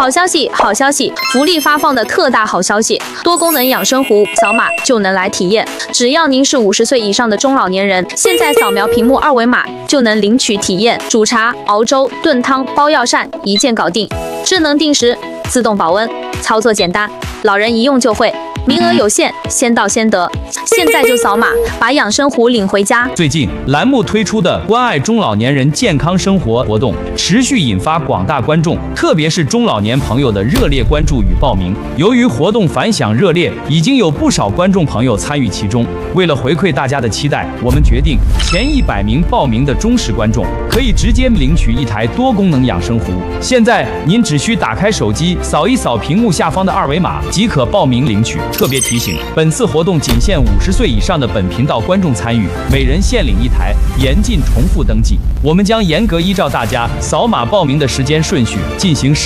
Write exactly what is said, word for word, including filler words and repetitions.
好消息，好消息！福利发放的特大好消息，多功能养生壶，扫码就能来体验。只要您是五十岁以上的中老年人，现在扫描屏幕二维码就能领取体验。煮茶、熬粥、炖汤、包药膳，一键搞定。智能定时，自动保温，操作简单，老人一用就会。名额有限，先到先得。现在就扫码，把养生壶领回家。 最近栏目推出的关爱中老年人健康生活活动，持续引发广大观众，特别是中老年朋友的热烈关注与报名。由于活动反响热烈，已经有不少观众朋友参与其中。为了回馈大家的期待，我们决定前一百名报名的忠实观众可以直接领取一台多功能养生壶。现在您只需打开手机，扫一扫屏幕下方的二维码，即可报名领取。特别提醒，本次活动仅限五十岁以上的本频道观众参与，每人限领一台，严禁重复登记。我们将严格依照大家扫码报名的时间顺序进行。